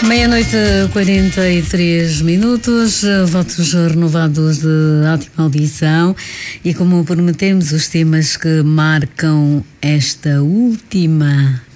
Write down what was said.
Meia-noite, 43 minutos, votos renovados de ótima audição e, como prometemos, os temas que marcam esta última